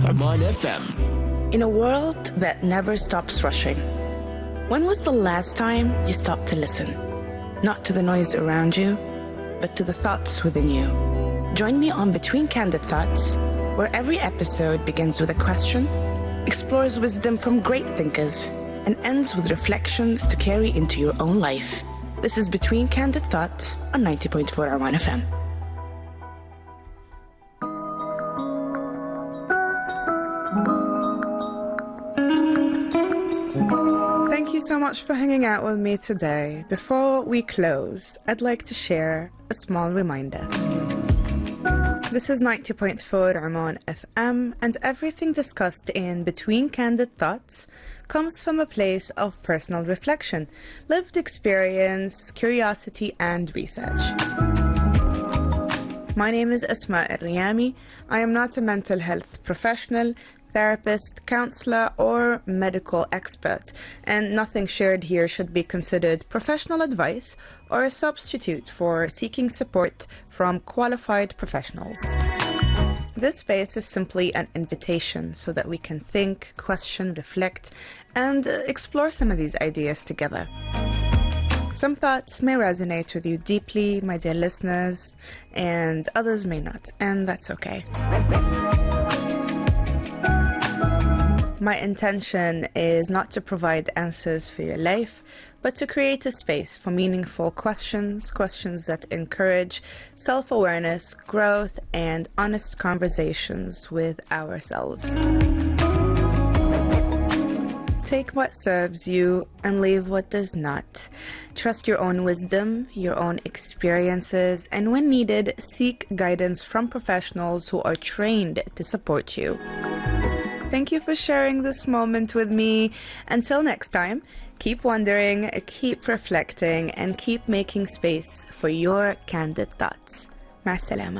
Oman FM. In a world that never stops rushing, when was the last time you stopped to listen? Not to the noise around you, but to the thoughts within you. Join me on Between Candid Thoughts, where every episode begins with a question, explores wisdom from great thinkers, and ends with reflections to carry into your own life. This is Between Candid Thoughts on 90.4 Oman FM. Thank you so much for hanging out with me today. Before we close, I'd like to share a small reminder. This is 90.4 Oman FM, and everything discussed in Between Candid Thoughts comes from a place of personal reflection, lived experience, curiosity, and research. My name is Asma Al-Riyami. I am not a mental health professional, therapist, counselor, or medical expert, and nothing shared here should be considered professional advice or a substitute for seeking support from qualified professionals. This space is simply an invitation so that we can think, question, reflect, and explore some of these ideas together. Some thoughts may resonate with you deeply, my dear listeners, and others may not, and that's okay. My intention is not to provide answers for your life, but to create a space for meaningful questions that encourage self-awareness, growth, and honest conversations with ourselves. Take what serves you and leave what does not. Trust your own wisdom, your own experiences, and when needed, seek guidance from professionals who are trained to support you. Thank you for sharing this moment with me. Until next time, keep wondering, keep reflecting, and keep making space for your candid thoughts. مع السلامة.